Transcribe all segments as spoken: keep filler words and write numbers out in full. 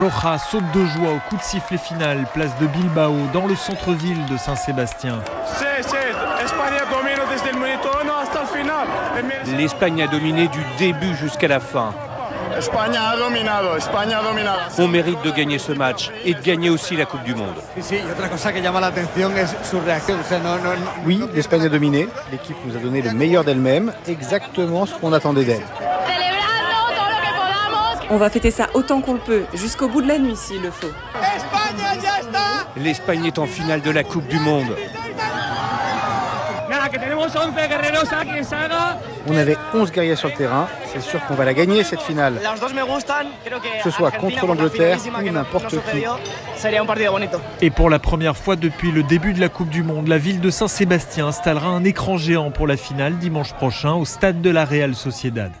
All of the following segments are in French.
Roja saute de joie au coup de sifflet final, place de Bilbao, dans le centre-ville de Saint-Sébastien. L'Espagne a dominé du début jusqu'à la fin. On mérite de gagner ce match et de gagner aussi la Coupe du Monde. Oui, l'Espagne a dominé. L'équipe nous a donné le meilleur d'elle-même, exactement ce qu'on attendait d'elle. On va fêter ça autant qu'on le peut, jusqu'au bout de la nuit s'il le faut. L'Espagne est en finale de la Coupe du Monde. On avait onze guerriers sur le terrain, c'est sûr qu'on va la gagner cette finale. Que ce soit contre l'Angleterre ou n'importe qui. Et pour la première fois depuis le début de la Coupe du Monde, la ville de Saint-Sébastien installera un écran géant pour la finale dimanche prochain au stade de la Real Sociedad.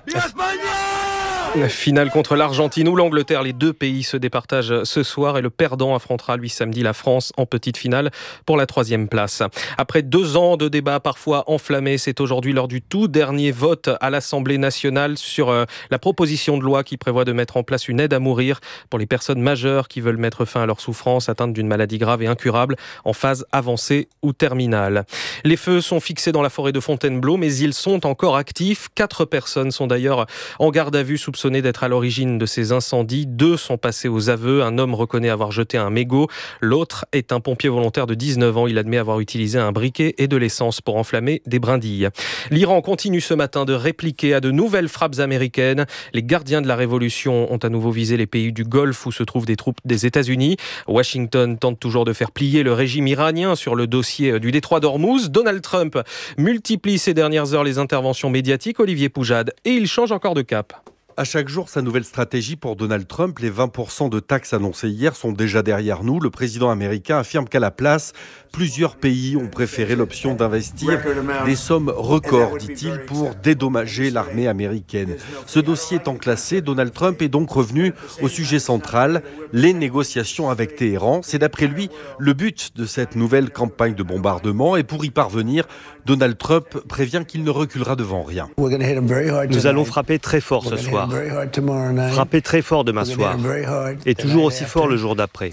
Finale contre l'Argentine ou l'Angleterre, les deux pays se départagent ce soir et le perdant affrontera lui samedi la France en petite finale pour la troisième place. Après deux ans de débats parfois enflammés, c'est aujourd'hui l'heure du tout dernier vote à l'Assemblée nationale sur la proposition de loi qui prévoit de mettre en place une aide à mourir pour les personnes majeures qui veulent mettre fin à leur souffrance atteintes d'une maladie grave et incurable en phase avancée ou terminale. Les feux sont fixés dans la forêt de Fontainebleau, mais ils sont encore actifs. Quatre personnes sont d'ailleurs en garde à vue soupçonnées d'être à l'origine de ces incendies. Deux sont passés aux aveux. Un homme reconnaît avoir jeté un mégot. L'autre est un pompier volontaire de dix-neuf ans. Il admet avoir utilisé un briquet et de l'essence pour enflammer des brindilles. L'Iran continue ce matin de répliquer à de nouvelles frappes américaines. Les gardiens de la révolution ont à nouveau visé les pays du Golfe où se trouvent des troupes des États-Unis. Washington tente toujours de faire plier le régime iranien sur le dossier du détroit d'Ormuz. Donald Trump multiplie ces dernières heures les interventions médiatiques. Olivier Poujade. Et il change encore de cap. À chaque jour, sa nouvelle stratégie pour Donald Trump. Les vingt pour cent de taxes annoncées hier sont déjà derrière nous. Le président américain affirme qu'à la place, plusieurs pays ont préféré l'option d'investir des sommes records, dit-il, pour dédommager l'armée américaine. Ce dossier étant classé, Donald Trump est donc revenu au sujet central, les négociations avec Téhéran. C'est d'après lui le but de cette nouvelle campagne de bombardement. Et pour y parvenir, Donald Trump prévient qu'il ne reculera devant rien. Nous allons frapper très fort ce soir. Frapper très fort demain soir. Et toujours aussi fort le jour d'après.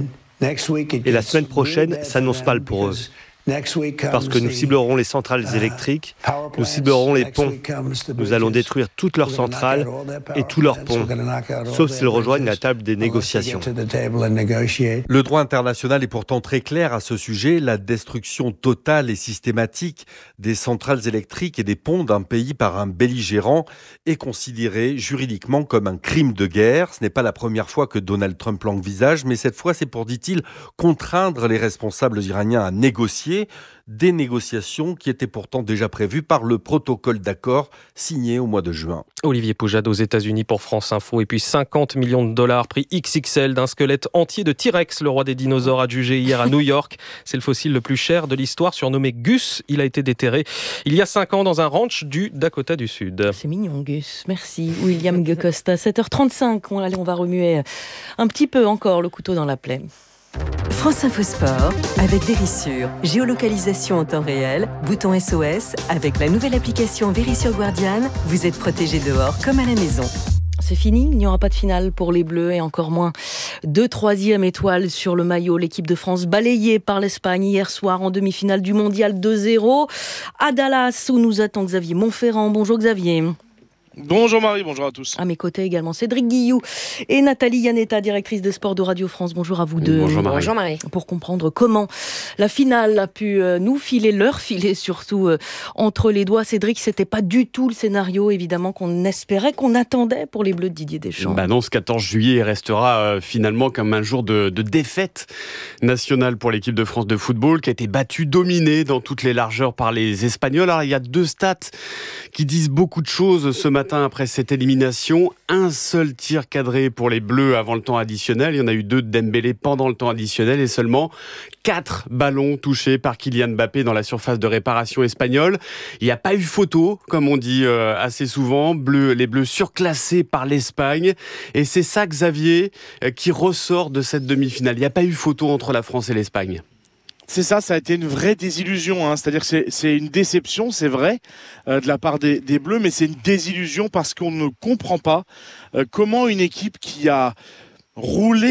Et la semaine prochaine s'annonce pâle pour eux. Parce que nous ciblerons les centrales électriques, nous ciblerons les ponts. Nous allons détruire toutes leurs centrales et tous leurs ponts, sauf s'ils rejoignent la table des négociations. Le droit international est pourtant très clair à ce sujet. La destruction totale et systématique des centrales électriques et des ponts d'un pays par un belligérant est considérée juridiquement comme un crime de guerre. Ce n'est pas la première fois que Donald Trump l'envisage, mais cette fois c'est pour, dit-il, contraindre les responsables iraniens à négocier. Des négociations qui étaient pourtant déjà prévues par le protocole d'accord signé au mois de juin. Olivier Poujade aux États-Unis pour France Info. Et puis cinquante millions de dollars, prix X X L d'un squelette entier de T-Rex, le roi des dinosaures adjugé hier à New York. C'est le fossile le plus cher de l'histoire, surnommé Gus. Il a été déterré il y a cinq ans dans un ranch du Dakota du Sud. C'est mignon, Gus. Merci, William Guecosta. sept heures trente-cinq. On, allez, on va remuer un petit peu encore le couteau dans la plaie. France Info Sport avec Vérissure. Géolocalisation en temps réel, bouton S O S. Avec la nouvelle application Vérissure Guardian, vous êtes protégé dehors comme à la maison. C'est fini, il n'y aura pas de finale pour les Bleus et encore moins de troisième étoile sur le maillot. L'équipe de France balayée par l'Espagne hier soir en demi-finale du Mondial deux zéro à Dallas où nous attend Xavier Montferrand. Bonjour Xavier. Bonjour Marie, bonjour à tous. À mes côtés également Cédric Guillou et Nathalie Yanetta, directrice des sports de Radio France. Bonjour à vous deux. Bonjour Marie. Bonjour Marie. Pour comprendre comment la finale a pu nous filer, leur filer surtout entre les doigts. Cédric, c'était pas du tout le scénario évidemment qu'on espérait, qu'on attendait pour les Bleus de Didier Deschamps. Bah non, ce quatorze juillet restera euh, finalement comme un jour de, de défaite nationale pour l'équipe de France de football qui a été battue, dominée dans toutes les largeurs par les Espagnols. Alors il y a deux stats qui disent beaucoup de choses ce matin après cette élimination. Un seul tir cadré pour les Bleus avant le temps additionnel. Il y en a eu deux de Dembélé pendant le temps additionnel et seulement quatre ballons touchés par Kylian Mbappé dans la surface de réparation espagnole. Il n'y a pas eu photo, comme on dit euh, assez souvent. Bleu, les Bleus surclassés par l'Espagne. Et c'est ça, Xavier, euh, qui ressort de cette demi-finale. Il n'y a pas eu photo entre la France et l'Espagne. C'est ça, ça a été une vraie désillusion, hein. C'est-à-dire que c'est, c'est une déception, c'est vrai, euh, de la part des, des Bleus, mais c'est une désillusion parce qu'on ne comprend pas euh, comment une équipe qui a roulé